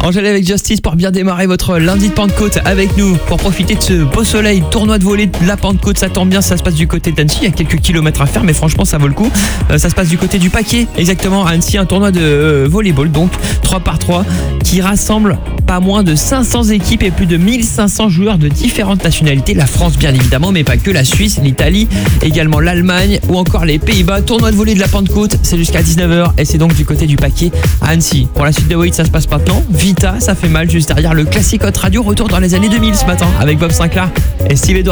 Angèle avec Justice pour bien démarrer votre lundi de Pentecôte avec nous pour profiter de ce beau soleil. Tournoi de volley de la Pentecôte, ça tombe bien, ça se passe du côté d'Annecy. Il y a quelques kilomètres à faire, mais franchement, ça vaut le coup. Ça se passe du côté du Paquet, exactement, à Annecy, un tournoi de volleyball, donc 3x3, qui rassemble pas moins de 500 équipes et plus de 1500 joueurs de différentes nationalités. La France, bien évidemment, mais pas que, la Suisse, l'Italie, également l'Allemagne ou encore les Pays-Bas. Tournoi de volley de la Pentecôte, c'est jusqu'à 19h et c'est donc du côté du Paquet à Annecy. Pour la suite de Wait, ça se passe maintenant. Vita, ça fait mal juste derrière le classique Hot Radio. Retour dans les années 2000 ce matin avec Bob Sinclair et Steve Edwards.